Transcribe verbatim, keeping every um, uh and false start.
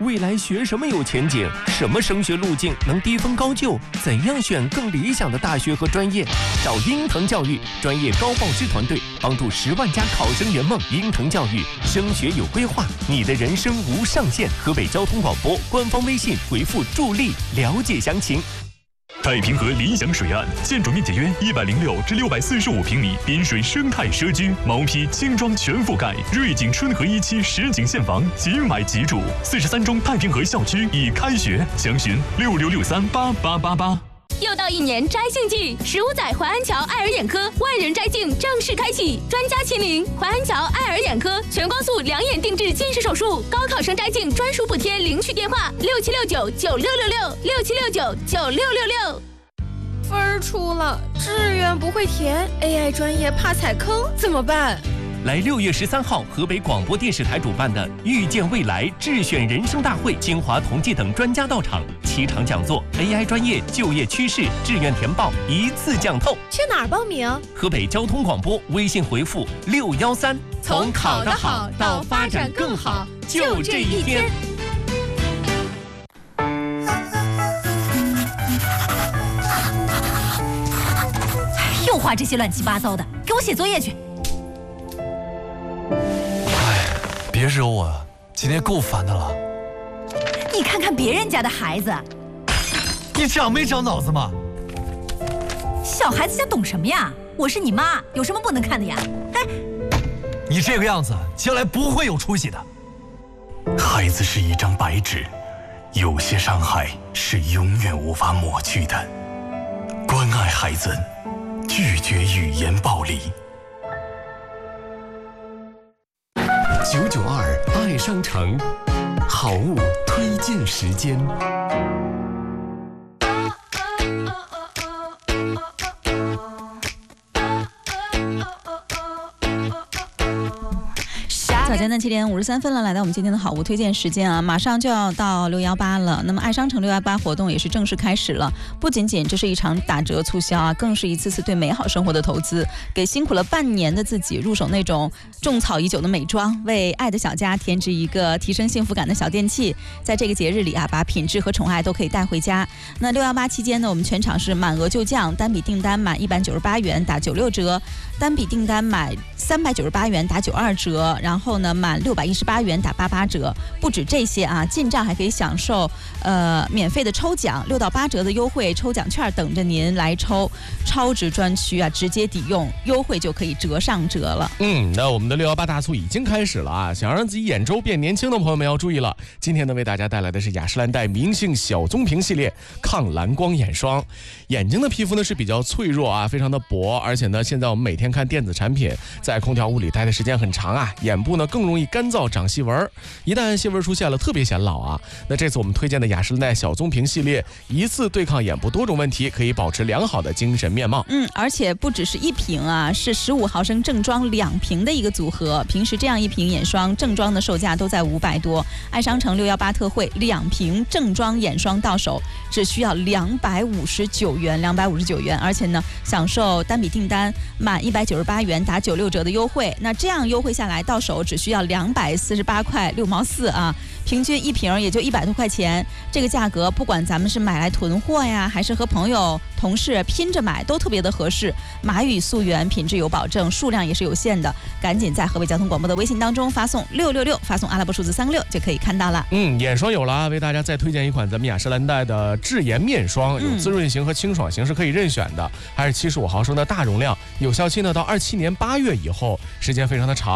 未来学什么有前景？什么升学路径能低分高就？怎样选更理想的大学和专业？找鹰腾教育专业高报师团队，帮助十万家考生圆梦。鹰腾教育升学有规划，你的人生无上限。河北交通广播官方微信回复助力了解详情。 太平河理想水岸，建筑面积约一百零六至六百四十五平米，滨水生态社区，毛坯轻装全覆盖，瑞景春和一期实景现房，即买即住。四十三中太平河校区已开学，详询六六六三八八八八。 又到一年摘杏季，十五载淮安桥爱尔眼科万人摘镜正式开启，专家亲临，淮安桥爱尔眼科全光速两眼定制近视手术，高考生摘镜专属补贴，领取电话六七六九九六六六六七六九九六六六。 分儿出了，志愿不会填 ，A I 专业怕踩坑，怎么办？ 来六月十三号，河北广播电视台主办的“遇见未来”智选人生大会，清华同济等专家到场，七场讲座 ，A I 专业、就业趋势、志愿填报一次讲透。 去哪儿报名？ 河北交通广播微信回复六幺三， 从考得好到发展更好，就这一天。 又画这些乱七八糟的，给我写作业去。 别惹我了，今天够烦的了。 你看看别人家的孩子， 你长没长脑子吗？ 小孩子家懂什么呀？我是你妈，有什么不能看的呀？哎， 你这个样子，将来不会有出息的。 孩子是一张白纸，有些伤害是永远无法抹去的。关爱孩子，拒绝语言暴力。 九九二爱商城，好物推荐时间。 早间的七点五十三分了，来到我们今天的好物推荐时间啊，马上就要到六幺八了。那么爱商城六幺八活动也是正式开始了，不仅仅这是一场打折促销啊，更是一次次对美好生活的投资，给辛苦了半年的自己入手那种种草已久的美妆，为爱的小家添置一个提升幸福感的小电器。在这个节日里啊，把品质和宠爱都可以带回家。那六幺八期间呢，我们全场是满额就降，单笔订单满一百九十八元打九六折，单笔订单满三百九十八元打九二折，然后呢满六百一十八元打八八折。不止这些啊，进账还可以享受呃免费的抽奖，六到八折的优惠抽奖券等着您来抽，超值专区啊，直接抵用，优惠就可以折上折了。 嗯，那我们的六幺八大促已经开始了啊！想让自己眼周变年轻的朋友们要注意了，今天呢为大家带来的是雅诗兰黛明信小棕瓶系列抗蓝光眼霜。眼睛的皮肤呢是比较脆弱啊，非常的薄，而且呢现在我们每天看电子产品，在空调屋里待的时间很长啊，眼部呢更容易干燥长细纹，一旦细纹出现了，特别显老啊。那这次我们推荐的雅诗兰黛小棕瓶系列，一次对抗眼部多种问题，可以保持良好的精神面貌。 嗯，而且不只是一瓶啊，是十五毫升正装两瓶的一个组合。平时这样一瓶眼霜正装的售价都在五百多，爱商城六幺八特惠，两瓶正装眼霜到手只需要两百五十九元，两百五十九元，而且呢享受单笔订单满一百九十八元打九六折的优惠。那这样优惠下来到手只需要两百四十八块六毛四啊，平均一瓶也就一百多块钱。这个价格不管咱们是买来囤货呀，还是和朋友同事拼着买，都特别的合适。码语溯源，品质有保证，数量也是有限的，赶紧在河北交通广播的微信当中发送六六六，发送阿拉伯数字三个六就可以看到了。 嗯，眼霜有了啊，为大家再推荐一款咱们雅诗兰黛的智颜面霜，有滋润型和清爽型是可以任选的，还是七十五毫升的大容量，有效期呢到二七年八月以后，时间非常的长。